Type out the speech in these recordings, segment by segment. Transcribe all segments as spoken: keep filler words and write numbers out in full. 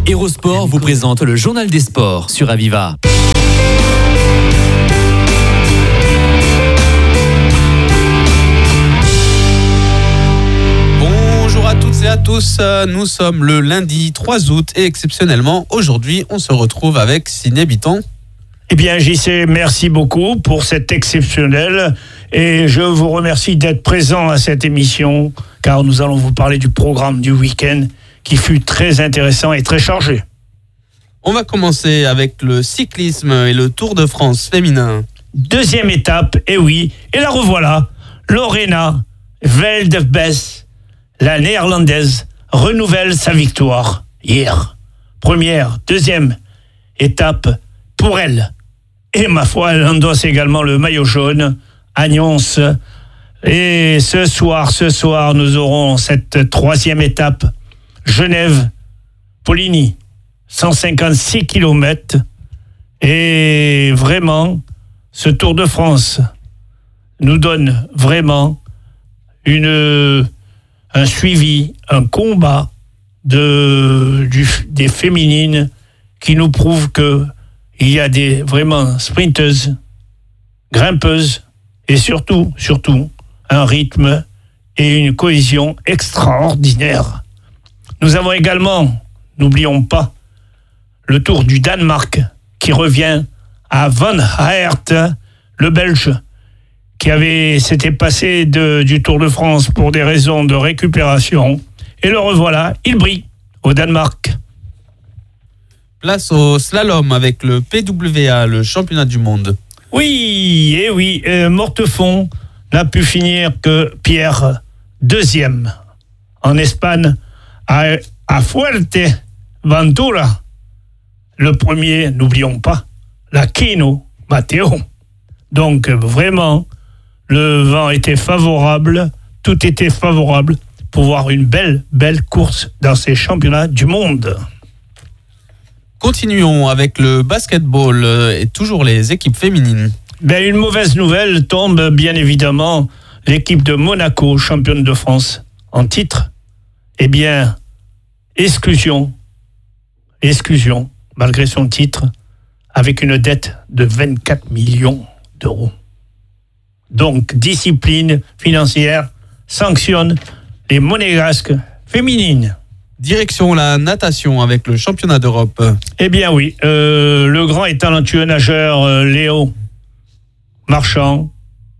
Hérosport vous présente le journal des sports sur Aviva. Bonjour à toutes et à tous, nous sommes le lundi trois août et exceptionnellement aujourd'hui on se retrouve avec Sidney Bitton. Eh bien J C, merci beaucoup pour cet exceptionnel et je vous remercie d'être présent à cette émission car nous allons vous parler du programme du week-end qui fut très intéressant et très chargé. On va commencer avec le cyclisme et le Tour de France féminin. Deuxième étape, et oui, et la revoilà, Lorena Veldebes, la néerlandaise, renouvelle sa victoire hier. Première, deuxième étape pour elle. Et ma foi, elle endosse également le maillot jaune à Nyons. Et ce soir, ce soir, nous aurons cette troisième étape, Genève-Poligny, cent cinquante-six kilomètres. Et vraiment, ce Tour de France nous donne vraiment une, un suivi, un combat de, du, des féminines qui nous prouve que il y a des vraiment sprinteuses, grimpeuses et surtout, surtout, un rythme et une cohésion extraordinaire. Nous avons également, n'oublions pas, le Tour du Danemark qui revient à Van Aert, le Belge, qui avait s'était passé de, du Tour de France pour des raisons de récupération. Et le revoilà, il brille au Danemark. Place au slalom avec le P W A, le championnat du monde. Oui, et oui, euh, Mortefond n'a pu finir que Pierre, deuxième. En Espagne, à, à Fuerteventura. Le premier, n'oublions pas, la Kino Matteo. Donc vraiment, le vent était favorable, tout était favorable pour voir une belle, belle course dans ces championnats du monde. Continuons avec le basketball et toujours les équipes féminines. Ben, une mauvaise nouvelle tombe bien évidemment l'équipe de Monaco, championne de France en titre. Eh bien, exclusion, exclusion, malgré son titre, avec une dette de vingt-quatre millions d'euros. Donc, discipline financière sanctionne les monégasques féminines. Direction la natation avec le championnat d'Europe. Eh bien oui, euh, le grand et talentueux nageur euh, Léo Marchand,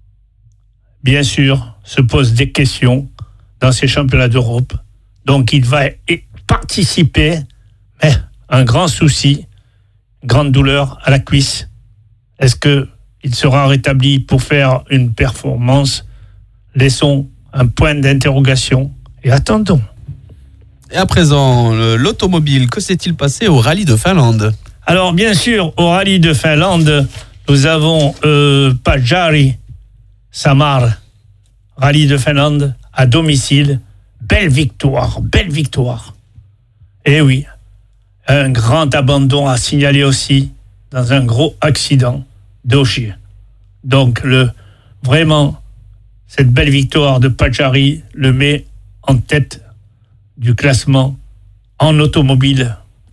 bien sûr, se pose des questions dans ces championnats d'Europe. Donc il va participer, mais un grand souci, grande douleur à la cuisse. Est-ce qu'il sera rétabli pour faire une performance? Laissons un point d'interrogation et attendons. Et à présent, l'automobile, que s'est-il passé au rallye de Finlande? Alors bien sûr, au rallye de Finlande, nous avons euh, Pajari Samar, rallye de Finlande, à domicile. Belle victoire, belle victoire. Et oui, un grand abandon à signaler aussi dans un gros accident d'Ogier. Donc le, vraiment, cette belle victoire de Pajari le met en tête du classement en automobile.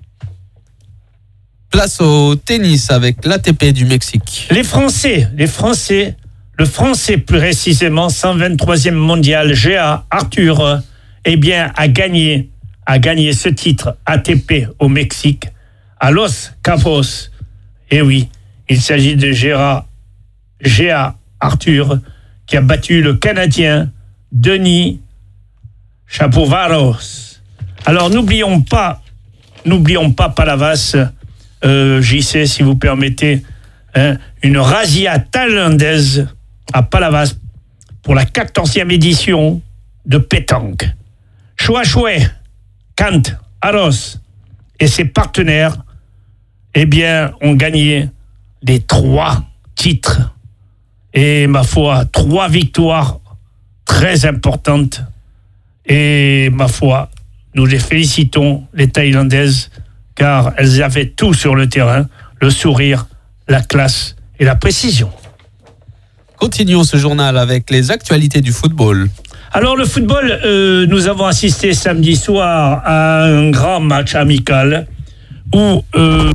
Place au tennis avec l'A T P du Mexique. Les Français, les Français, le Français plus précisément, cent vingt-troisième mondial, G A Arthur, eh bien, a gagné, a gagné ce titre A T P au Mexique, à Los Cabos. Et oui, il s'agit de G A, G A Arthur, qui a battu le Canadien Denis Chapovaros. Alors n'oublions pas, n'oublions pas Palavas, euh, J C, si vous permettez, hein, une razzia thaïlandaise à Palavas pour la quatorzième édition de pétanque. Choua Choué, Kant, Aros et ses partenaires, eh bien, ont gagné les trois titres. Et ma foi, trois victoires très importantes. Et ma foi, nous les félicitons, les Thaïlandaises, car elles avaient tout sur le terrain, le sourire, la classe et la précision. Continuons ce journal avec les actualités du football. Alors le football, euh, nous avons assisté samedi soir à un grand match amical où euh...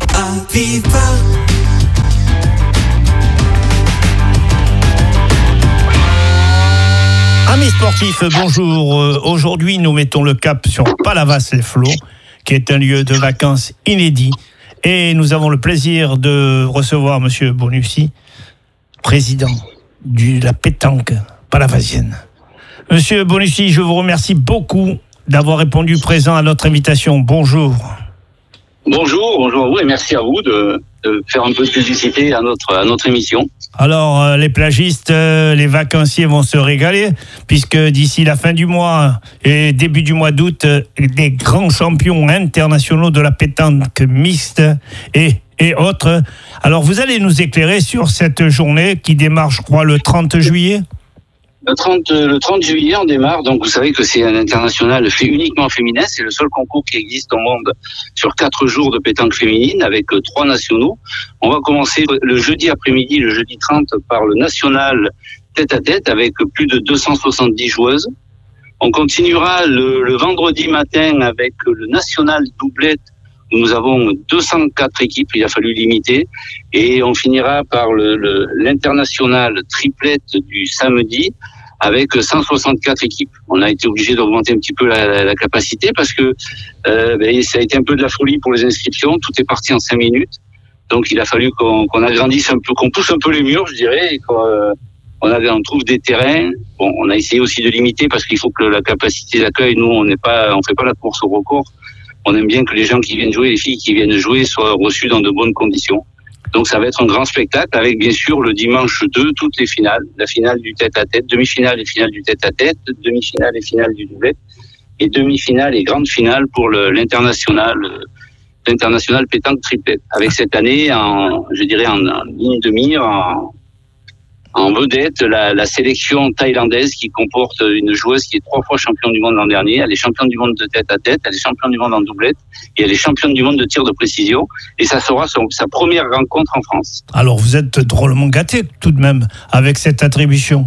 Amis sportifs, bonjour. Euh, aujourd'hui, nous mettons le cap sur Palavas-les-Flots, qui est un lieu de vacances inédit. Et nous avons le plaisir de recevoir Monsieur Bonucci, président de la pétanque palavasienne. Monsieur Bonucci, je vous remercie beaucoup d'avoir répondu présent à notre invitation. Bonjour. Bonjour, bonjour à vous et merci à vous de, de faire un peu de publicité à notre, à notre émission. Alors, euh, les plagistes, euh, les vacanciers vont se régaler, puisque d'ici la fin du mois et début du mois d'août, euh, des grands champions internationaux de la pétanque mixte et, et autres. Alors, vous allez nous éclairer sur cette journée qui démarre, je crois, le trente juillet ? Le trente, le trente juillet, on démarre. Donc, vous savez que c'est un international fait uniquement féminin. C'est le seul concours qui existe au monde sur quatre jours de pétanque féminine avec trois nationaux. On va commencer le jeudi après-midi, le jeudi trente, par le national tête-à-tête avec plus de deux cent soixante-dix joueuses. On continuera le, le vendredi matin avec le national doublette où nous avons deux cent quatre équipes. Il a fallu limiter. Et on finira par le, le, l'international triplette du samedi avec cent soixante-quatre équipes. On a été obligé d'augmenter un petit peu la, la, la capacité parce que euh, ben, ça a été un peu de la folie pour les inscriptions. Tout est parti en cinq minutes. Donc il a fallu qu'on, qu'on agrandisse un peu, qu'on pousse un peu les murs, je dirais, et qu'on euh, on, a, on trouve des terrains. Bon, on a essayé aussi de limiter parce qu'il faut que la capacité d'accueil, nous, on n'est pas, on fait pas la course au record. On aime bien que les gens qui viennent jouer, les filles qui viennent jouer, soient reçues dans de bonnes conditions. Donc ça va être un grand spectacle avec bien sûr le dimanche deux, toutes les finales. La finale du tête-à-tête, demi-finale et finale du tête-à-tête, demi-finale et finale du doublet, et demi-finale et grande finale pour le, l'international, l'international pétanque triplette. Avec cette année, en, je dirais en, en ligne de mire, en, en vedette, la, la sélection thaïlandaise qui comporte une joueuse qui est trois fois championne du monde l'an dernier. Elle est championne du monde de tête-à-tête, elle est championne du monde en doublette et elle est championne du monde de tir de précision. Et ça sera son, sa première rencontre en France. Alors vous êtes drôlement gâté tout de même avec cette attribution.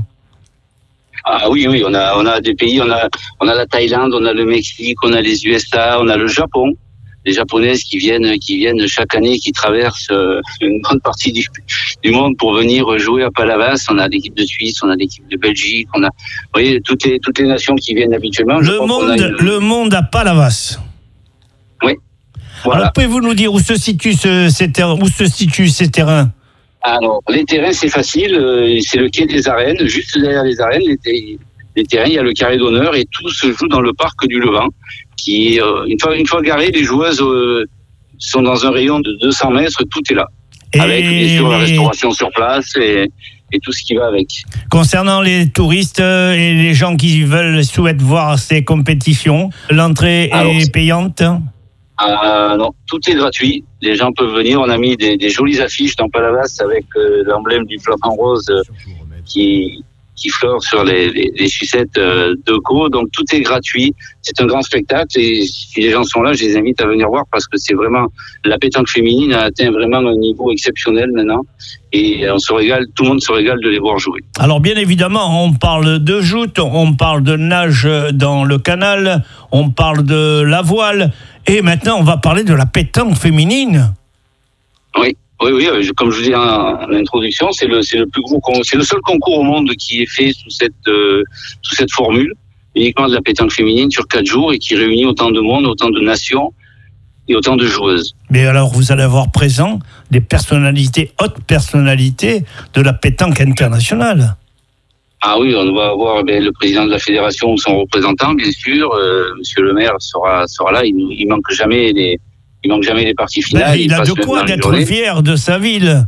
Ah oui, oui, on a, on a des pays, on a, on a la Thaïlande, on a le Mexique, on a les U S A, on a le Japon. Les Japonaises qui viennent, qui viennent chaque année, qui traversent euh, une grande partie du, du monde pour venir jouer à Palavas. On a l'équipe de Suisse, on a l'équipe de Belgique, on a, vous voyez, toutes les toutes les nations qui viennent habituellement. Le monde, une... le monde à Palavas. Oui. Voilà. Alors pouvez-vous nous dire où se situent ce, ces terrains, où se situent ces terrains? Alors les terrains, c'est facile, c'est le quai des arènes, juste derrière les arènes, les, les terrains, il y a le carré d'honneur et tout se joue dans le parc du Levant. Qui, euh, une fois, une fois garées, les joueuses euh, sont dans un rayon de deux cents mètres, tout est là. Et avec, bien sûr, la restauration sur place et, et tout ce qui va avec. Concernant les touristes et les gens qui veulent, souhaitent voir ces compétitions, l'entrée Alors, est payante? euh, Non, tout est gratuit. Les gens peuvent venir. On a mis des, des jolies affiches dans Palavas avec euh, l'emblème du flocon rose euh, qui... qui fleure sur les, les, les sucettes euh, de Co. Donc tout est gratuit. C'est un grand spectacle et si les gens sont là, je les invite à venir voir parce que c'est vraiment, la pétanque féminine a atteint vraiment un niveau exceptionnel maintenant et on se régale, tout le monde se régale de les voir jouer. Alors bien évidemment, on parle de joute, on parle de nage dans le canal, on parle de la voile et maintenant on va parler de la pétanque féminine. Oui. Oui, oui, comme je vous dis en introduction, c'est le, c'est le plus gros, c'est le seul concours au monde qui est fait sous cette, euh, sous cette formule, uniquement de la pétanque féminine sur quatre jours et qui réunit autant de monde, autant de nations et autant de joueuses. Mais alors, vous allez avoir présent des personnalités, hautes personnalités de la pétanque internationale. Ah oui, on va avoir ben, le président de la fédération ou son représentant, bien sûr. Euh, Monsieur le maire sera, sera là. Il, il manque jamais les Il manque jamais les parties finales. Ben, il, il a de quoi d'être fier de sa ville.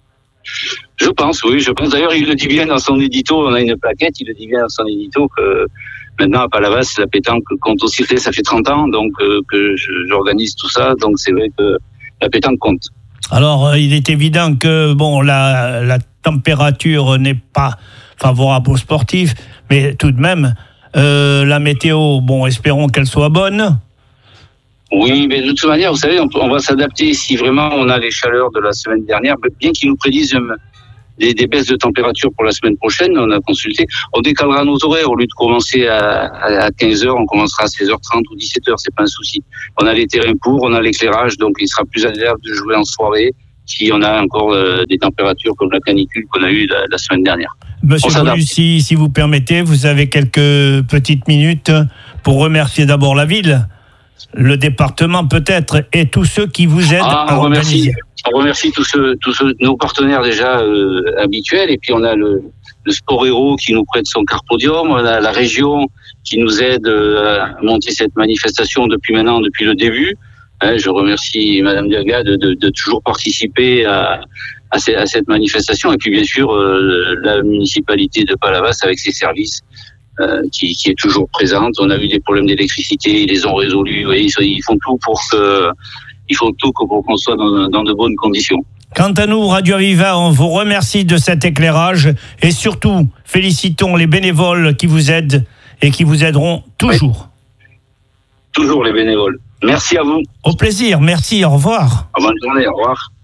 Je pense, oui. Je pense. D'ailleurs, il le dit bien dans son édito. On a une plaquette. Il le dit bien dans son édito que maintenant à Palavas, la pétanque compte aussi. Ça fait trente ans donc euh, que je, j'organise tout ça. Donc c'est vrai que la pétanque compte. Alors, euh, il est évident que bon, la, la température n'est pas favorable aux sportifs, mais tout de même, euh, la météo, bon, espérons qu'elle soit bonne. Oui, mais de toute manière, vous savez, on, on va s'adapter si vraiment on a les chaleurs de la semaine dernière, bien qu'ils nous prédisent des, des baisses de température pour la semaine prochaine. On a consulté. On décalera nos horaires. Au lieu de commencer à, à quinze heures, on commencera à seize heures trente ou dix-sept heures. C'est pas un souci. On a les terrains pour, on a l'éclairage, donc il sera plus agréable de jouer en soirée si on a encore euh, des températures comme la canicule qu'on a eue la, la semaine dernière. Monsieur Bru, si, si vous permettez, vous avez quelques petites minutes pour remercier d'abord la ville, le département peut-être, et tous ceux qui vous aident ah, à on remercie, organiser. On remercie tous, ceux, tous ceux, nos partenaires déjà euh, habituels, et puis on a le, le Sport Héros qui nous prête son Carpodium, on a la région qui nous aide euh, à monter cette manifestation depuis maintenant, depuis le début. Hein, je remercie Madame Diaga de, de, de toujours participer à, à, ces, à cette manifestation, et puis bien sûr euh, la municipalité de Palavas avec ses services. Euh, qui, qui est toujours présente. On a eu des problèmes d'électricité, ils les ont résolus. Voyez, ils, ils font tout pour que, ils font tout pour qu'on soit dans, dans de bonnes conditions. Quant à nous, Radio Aviva, on vous remercie de cet éclairage et surtout félicitons les bénévoles qui vous aident et qui vous aideront toujours. Oui. Toujours les bénévoles. Merci à vous. Au plaisir. Merci. Au revoir. Bonne journée. Au revoir.